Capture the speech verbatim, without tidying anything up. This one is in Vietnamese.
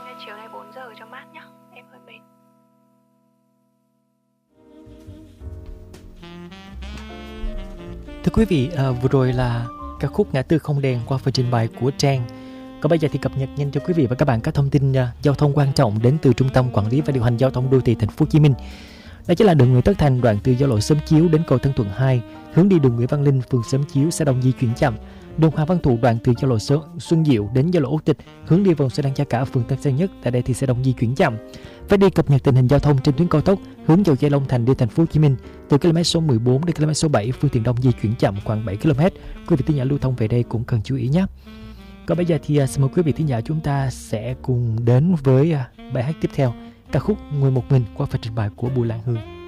chiều nay bốn giờ cho mát nhá. Em hơi mệt. Thưa quý vị, à, vừa rồi là ca khúc Ngã tư không đèn qua phần trình bày của Trang. Còn bây giờ thì cập nhật nhanh cho quý vị và các bạn các thông tin uh, giao thông quan trọng đến từ Trung tâm Quản lý và Điều hành Giao thông Đô thị Thành phố Hồ Chí Minh. Đó chính là đường Nguyễn Tất Thành đoạn từ giao lộ Xóm Chiếu đến cầu Tân Thuận hai, hướng đi đường Nguyễn Văn Linh, phường Xóm Chiếu sẽ đông di chuyển chậm. Đường Hoàng Văn Thụ đoạn từ giao lộ Xuân Diệu đến giao lộ Út Tịch, hướng đi vòng xoay Đăng Gia Cả, phường Tân Sơn Nhất, tại đây thì sẽ đông di chuyển chậm. Phải đi cập nhật tình hình giao thông trên tuyến cao tốc hướng dầu dây Long Thành đi Thành phố Hồ Chí Minh từ km số mười bốn đến km số bảy, phương tiện đông di chuyển chậm khoảng bảy ki lô mét. Quý vị thính giả lưu thông về đây cũng cần chú ý nhé. Còn bây giờ thì xin mời quý vị thính giả chúng ta sẽ cùng đến với bài hát tiếp theo, ca khúc Người Một Mình qua phần trình bày của Bùi Lan Hương.